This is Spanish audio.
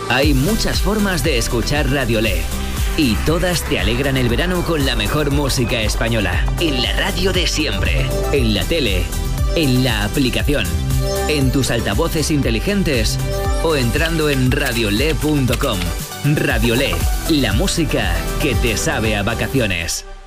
Hay muchas formas de escuchar Radiolé y todas te alegran el verano con la mejor música española. En la radio de siempre, en la tele, en la aplicación, en tus altavoces inteligentes o entrando en radiolé.com. Radiolé, la música que te sabe a vacaciones.